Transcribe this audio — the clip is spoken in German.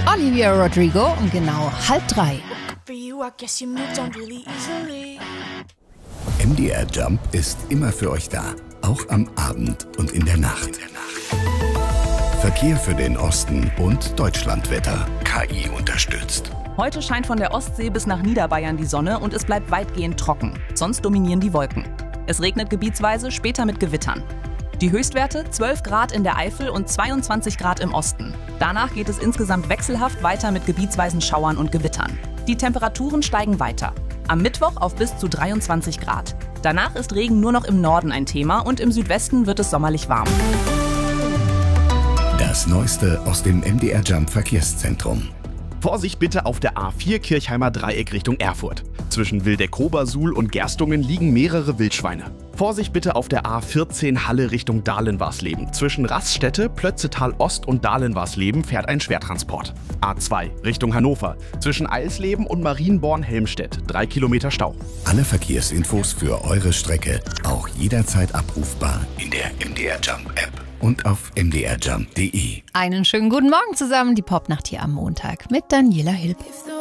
Olivia Rodrigo um genau 2:30. MDR Jump ist immer für euch da, auch am Abend und in der Nacht. Verkehr für den Osten und Deutschlandwetter. KI unterstützt. Heute scheint von der Ostsee bis nach Niederbayern die Sonne und es bleibt weitgehend trocken. Sonst dominieren die Wolken. Es regnet gebietsweise, später mit Gewittern. Die Höchstwerte 12 Grad in der Eifel und 22 Grad im Osten. Danach geht es insgesamt wechselhaft weiter mit gebietsweisen Schauern und Gewittern. Die Temperaturen steigen weiter. Am Mittwoch auf bis zu 23 Grad. Danach ist Regen nur noch im Norden ein Thema und im Südwesten wird es sommerlich warm. Das Neueste aus dem MDR Jump Verkehrszentrum. Vorsicht bitte auf der A4 Kirchheimer Dreieck Richtung Erfurt. Zwischen Wildeck-Obersuhl und Gerstungen liegen mehrere Wildschweine. Vorsicht bitte auf der A14 Halle Richtung Dahlenwarsleben. Zwischen Raststätte, Plötzetal Ost und Dahlenwarsleben fährt ein Schwertransport. A2 Richtung Hannover. Zwischen Eisleben und Marienborn-Helmstedt 3 Kilometer Stau. Alle Verkehrsinfos für eure Strecke auch jederzeit abrufbar in der MDR Jump App und auf mdrjump.de. Einen schönen guten Morgen zusammen, die Popnacht hier am Montag mit Daniela Hilb.